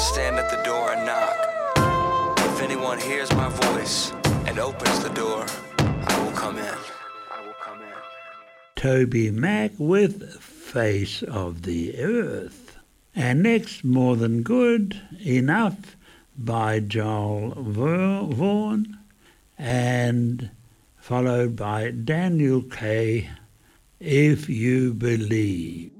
stand at the door and knock. If anyone hears my voice and opens the door, I will come in. Toby Mac with Face of the Earth. And next, More Than Good, Enough by Joel Vaughan, and followed by Daniel Kaye, If You Believe.